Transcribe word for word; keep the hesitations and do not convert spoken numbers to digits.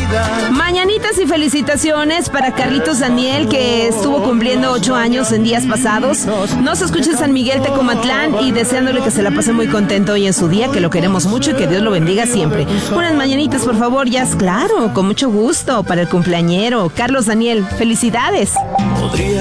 Mañanitas y felicitaciones para Carlitos Daniel, que estuvo cumpliendo ocho años en días pasados. Nos escucha en San Miguel Tecomatlán y deseándole que se la pase muy contento hoy en su día, que lo queremos mucho y que Dios lo bendiga siempre. Unas mañanitas, por favor, ya, claro, con mucho gusto para el cumpleañero Carlos Daniel. Felicidades.